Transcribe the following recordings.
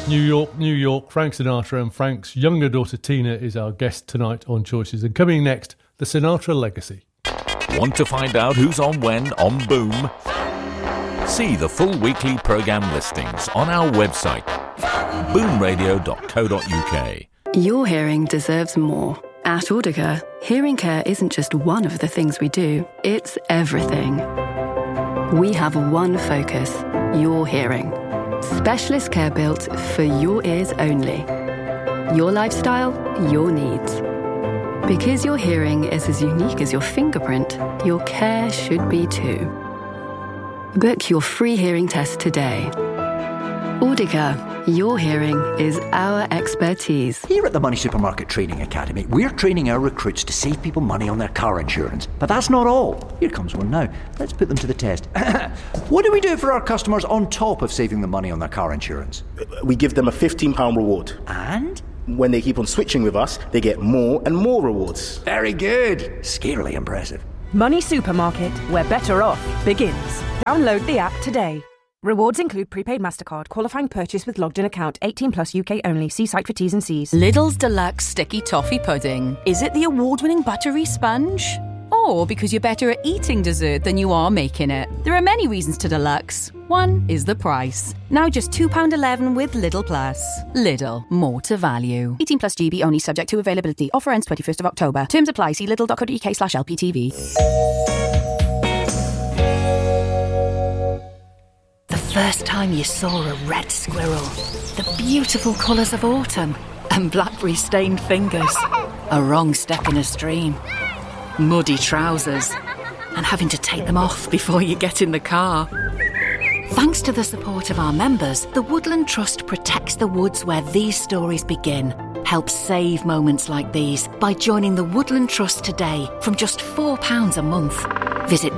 New York, New York, Frank Sinatra, and Frank's younger daughter Tina is our guest tonight on Choices. And coming next, the Sinatra legacy. Want to find out who's on when on Boom? See the full weekly programme listings on our website, boomradio.co.uk. Your hearing deserves more. At Audica, hearing care isn't just one of the things we do, it's everything. We have one focus, your hearing. Specialist care built for your ears only. Your lifestyle, your needs. Because your hearing is as unique as your fingerprint, your care should be too. Book your free hearing test today. Audica, your hearing is our expertise. Here at the Money Supermarket Training Academy, we're training our recruits to save people money on their car insurance. But that's not all. Here comes one now. Let's put them to the test. What do we do for our customers on top of saving them money on their car insurance? We give them a £15 reward. And? When they keep on switching with us, they get more and more rewards. Very good. Scarily impressive. Money Supermarket, where better off begins. Download the app today. Rewards include prepaid MasterCard, qualifying purchase with logged-in account, 18 plus UK only. See site for T's and C's. Lidl's Deluxe Sticky Toffee Pudding. Is it the award-winning buttery sponge? Or because you're better at eating dessert than you are making it? There are many reasons to Deluxe. One is the price. Now just £2.11 with Lidl Plus. Lidl, more to value. 18 plus GB only, subject to availability. Offer ends 21st of October. Terms apply. See lidl.co.uk/LPTV. First time you saw a red squirrel, the beautiful colours of autumn, and blackberry-stained fingers, a wrong step in a stream, muddy trousers, and having to take them off before you get in the car. Thanks to the support of our members, the Woodland Trust protects the woods where these stories begin. Help save moments like these by joining the Woodland Trust today from just £4 a month. Visit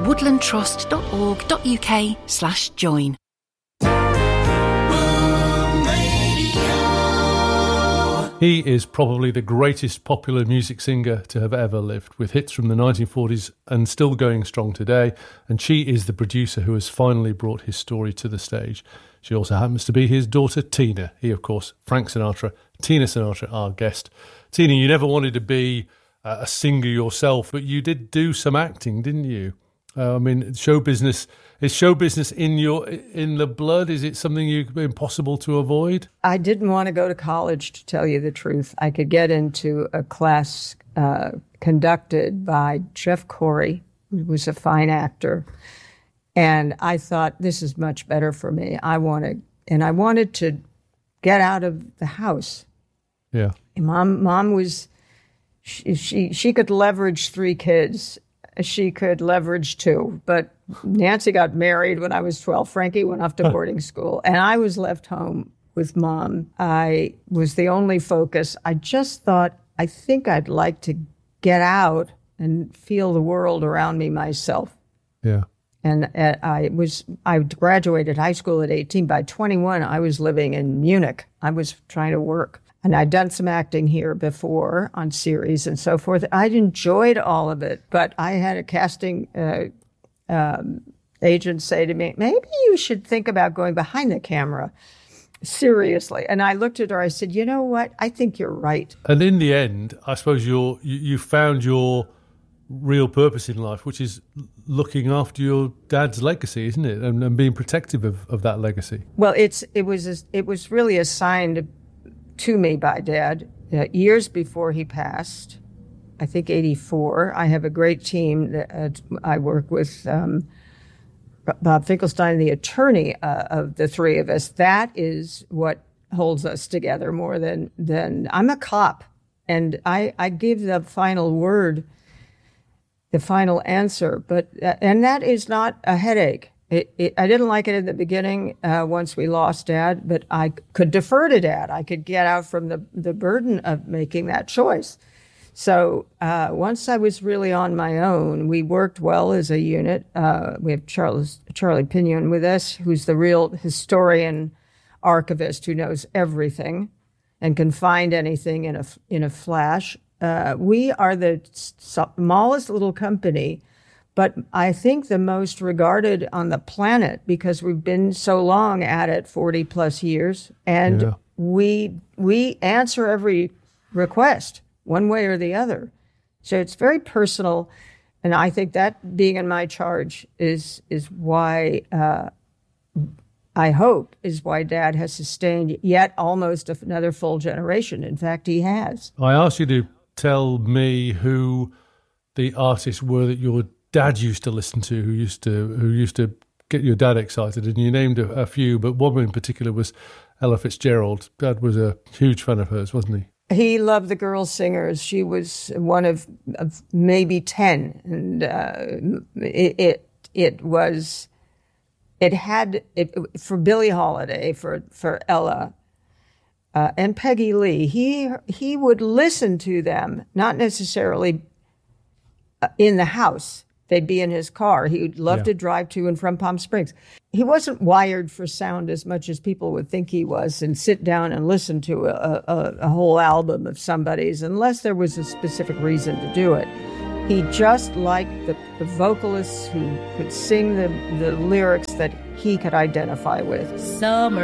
woodlandtrust.org.uk/join. He is probably the greatest popular music singer to have ever lived, with hits from the 1940s and still going strong today. And she is the producer who has finally brought his story to the stage. She also happens to be his daughter, Tina. He, of course, Frank Sinatra, Tina Sinatra, our guest. Tina, you never wanted to be a singer yourself, but you did do some acting, didn't you? I mean, show business, is show business in the blood? Is it something impossible to avoid? I didn't want to go to college, to tell you the truth. I could get into a class conducted by Jeff Corey, who was a fine actor. And I thought, this is much better for me. I wanted to get out of the house. Yeah. Mom was, she could leverage 3 kids. She could leverage 2, but Nancy got married when I was 12. Frankie went off to boarding school, and I was left home with Mom. I was the only focus. I just thought, I think I'd like to get out and feel the world around me myself. Yeah. And I graduated high school at 18. By 21, I was living in Munich. I was trying to work. And I'd done some acting here before on series and so forth. I'd enjoyed all of it, but I had a casting agent say to me, maybe you should think about going behind the camera, seriously. And I looked at her, I said, you know what? I think you're right. And in the end, I suppose you found your real purpose in life, which is looking after your dad's legacy, isn't it? And being protective of that legacy. Well, it was really assigned to me by Dad years before he passed. I think 84. I have a great team that I work with. Bob Finkelstein, the attorney of the 3 of us. That is what holds us together more than I'm a cop, and I give the final word, the final answer. But and that is not a headache. I didn't like it in the beginning once we lost Dad, but I could defer to Dad. I could get out from the burden of making that choice. So once I was really on my own, we worked well as a unit. We have Charlie Pinion with us, who's the real historian archivist who knows everything and can find anything in a flash. We are the smallest little company, but I think the most regarded on the planet because we've been so long at it, 40 plus years. And we answer every request one way or the other. So it's very personal, and I think that being in my charge is why I hope is why Dad has sustained yet almost another full generation. In fact, he has. I asked you to tell me who the artists were that your dad used to listen to, who used to get your dad excited, and you named a few, but one in particular was Ella Fitzgerald. Dad was a huge fan of hers, wasn't he? He loved the girl singers. She was one of maybe 10, and it had for Billie Holiday, for Ella, and Peggy Lee. He would listen to them, not necessarily in the house. They'd be in his car. He would love to drive to and from Palm Springs. He wasn't wired for sound as much as people would think he was, and sit down and listen to a whole album of somebody's unless there was a specific reason to do it. He just liked the vocalists who could sing the lyrics that he could identify with. Summer